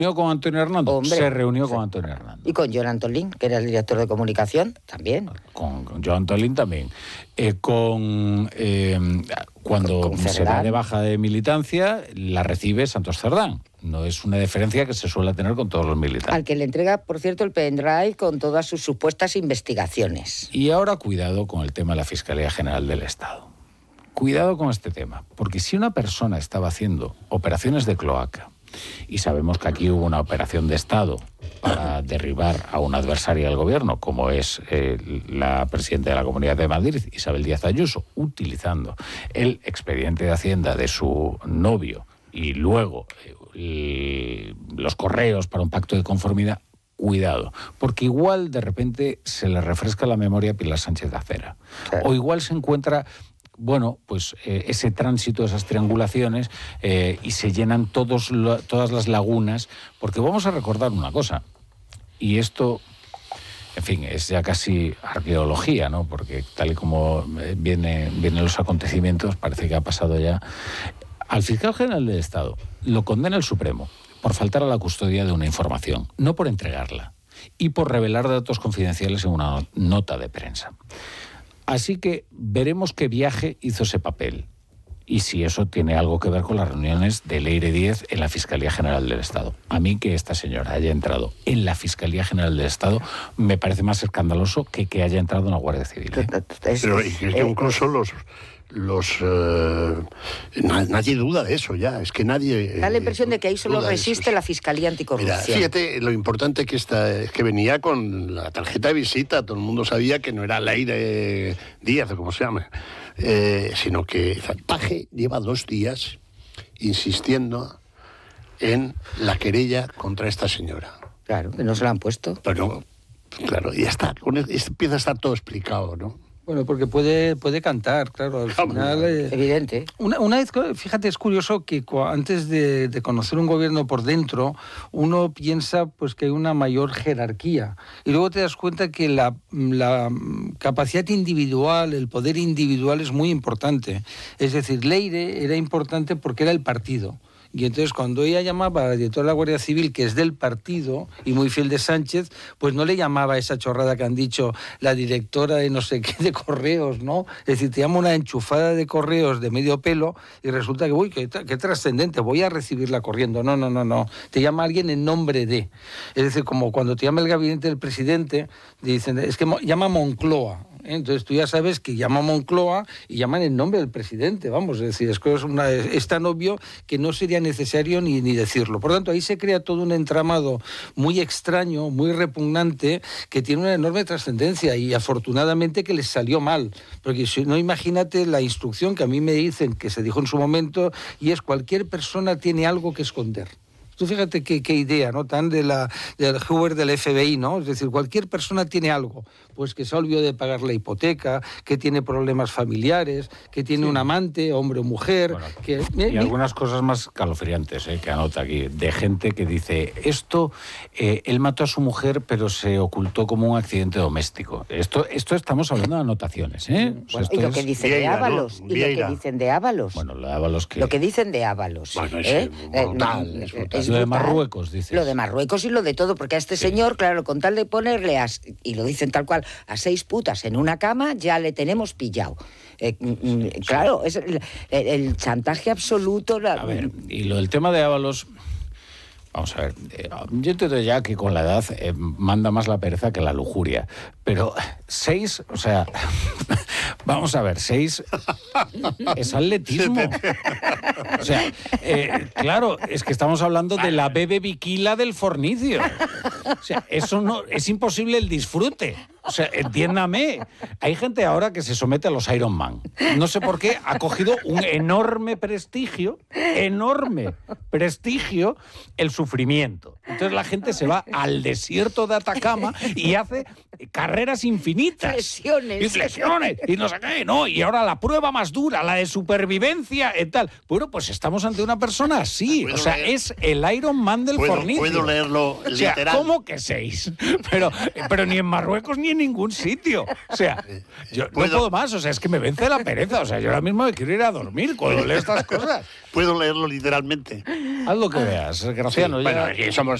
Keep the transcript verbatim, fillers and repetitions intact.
reunió con Antonio Hernando? Hombre, se reunió sí. con Antonio Hernando. Y con Joan Antolín, que era el director de comunicación, también. Con, con Joan Antolín también. Eh, con eh, Cuando con, con se da de baja de militancia, la recibe Santos Cerdán. No es una deferencia que se suele tener con todos los militares. Al que le entrega, por cierto, el pendrive con todas sus supuestas investigaciones. Y ahora cuidado con el tema de la Fiscalía General del Estado. Cuidado con este tema, porque si una persona estaba haciendo operaciones de cloaca, y sabemos que aquí hubo una operación de Estado para derribar a una adversaria del gobierno, como es eh, la presidenta de la Comunidad de Madrid, Isabel Díaz Ayuso, utilizando el expediente de Hacienda de su novio y luego eh, los correos para un pacto de conformidad, cuidado, porque igual de repente se le refresca la memoria a Pilar Sánchez de Acera, claro. O igual se encuentra... bueno, pues eh, ese tránsito, esas triangulaciones, eh, y se llenan todos lo, todas las lagunas, porque vamos a recordar una cosa, y esto, en fin, es ya casi arqueología, ¿no? Porque tal y como viene, vienen los acontecimientos, parece que ha pasado ya. Al fiscal general del Estado lo condena el Supremo por faltar a la custodia de una información, no por entregarla, y por revelar datos confidenciales en una nota de prensa. Así que veremos qué viaje hizo ese papel y si eso tiene algo que ver con las reuniones de Leire Díez en la Fiscalía General del Estado. A mí que esta señora haya entrado en la Fiscalía General del Estado me parece más escandaloso que que haya entrado en la Guardia Civil. ¿eh? Pero incluso los... los eh, nadie duda de eso ya, es que nadie... Da la impresión de que ahí solo resiste la Fiscalía Anticorrupción. Mira, fíjate, lo importante que esta, es que venía con la tarjeta de visita, todo el mundo sabía que no era Leire Díaz, o como se llama, eh, sino que Paje lleva dos días insistiendo en la querella contra esta señora. Claro, que no se la han puesto. Pero, claro, ya está, empieza a estar todo explicado, ¿no? Bueno, porque puede, puede cantar, claro, al final... Eh, Evidente. Una, una vez, fíjate, es curioso que antes de, de conocer un gobierno por dentro, uno piensa pues que hay una mayor jerarquía. Y luego te das cuenta que la, la capacidad individual, el poder individual es muy importante. Es decir, Leire era importante porque era el partido. Y entonces cuando ella llamaba a la directora de la Guardia Civil, que es del partido y muy fiel de Sánchez, pues no le llamaba esa chorrada que han dicho la directora de no sé qué de correos, ¿no? Es decir, te llama una enchufada de correos de medio pelo y resulta que, uy, qué, qué trascendente, voy a recibirla corriendo. No, no, no, no. Te llama alguien en nombre de. Es decir, como cuando te llama el gabinete del presidente, dicen, es que llama Moncloa. Entonces tú ya sabes que llama Moncloa y llaman en nombre del presidente, vamos, es decir, es, que es, una, es tan obvio que no sería necesario ni, ni decirlo. Por lo tanto, ahí se crea todo un entramado muy extraño, muy repugnante, que tiene una enorme trascendencia y afortunadamente que les salió mal, porque si no, imagínate la instrucción que a mí me dicen, que se dijo en su momento, y es cualquier persona tiene algo que esconder. Tú fíjate qué, qué idea, ¿no? Tan de la, del Hoover del F B I, ¿no? Es decir, cualquier persona tiene algo, pues que se olvidó de pagar la hipoteca, que tiene problemas familiares, que tiene sí. un amante, hombre o mujer. Bueno, que, y mi, algunas cosas más calofriantes, ¿eh? Que anota aquí, de gente que dice, esto, eh, él mató a su mujer, pero se ocultó como un accidente doméstico. Esto, esto estamos hablando de anotaciones, ¿eh? Bueno, o sea, y lo que dicen Vieira, de Ábalos, ¿no? y lo que dicen de Ábalos. Bueno, lo de Ábalos que... Lo que dicen de Ábalos. Bueno, es ¿eh? brutal, es brutal. Es lo de Marruecos, dices. Lo de Marruecos y lo de todo, porque a este sí. señor, claro, con tal de ponerle, a, y lo dicen tal cual, a seis putas en una cama, ya le tenemos pillado. Eh, sí. Claro, es el, el chantaje absoluto. La... A ver, y lo del tema de Ábalos... Vamos a ver, eh, yo entiendo ya que con la edad eh, manda más la pereza que la lujuria, pero seis, o sea, vamos a ver, seis es atletismo. O sea, eh, claro, es que estamos hablando de la bebe biquila del fornicio. O sea, eso no, es imposible el disfrute. O sea, entiéndame, hay gente ahora que se somete a los Ironman. No sé por qué ha cogido un enorme prestigio, enorme prestigio, el sufrimiento. Entonces la gente se va al desierto de Atacama y hace carreras infinitas. Flexiones. Y flexiones. Y no sé qué, ¿no? Y ahora la prueba más dura, la de supervivencia y tal. Bueno, pues estamos ante una persona así. O sea, leer? es el Iron Man del Puedo, fornicio. puedo leerlo O sea, literal. ¿cómo que seis? Pero, pero ni en Marruecos ni en ningún sitio. O sea, yo no ¿Puedo? puedo más. O sea, es que me vence la pereza. O sea, yo ahora mismo me quiero ir a dormir cuando leo estas cosas. Puedo leerlo literalmente. Haz lo que veas, Graciano. Sí, ya- bueno, aquí somos